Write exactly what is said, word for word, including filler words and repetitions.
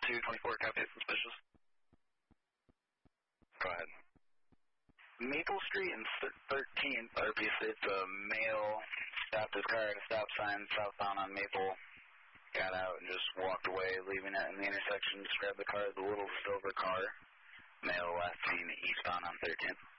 two twenty-four, copy, suspicious. Go ahead. Maple Street and thirteenth, R P C, it's a male, stopped his car at a stop sign, southbound on Maple, got out and just walked away, leaving it in the intersection, described the car as a little silver car, male last seen eastbound on thirteenth.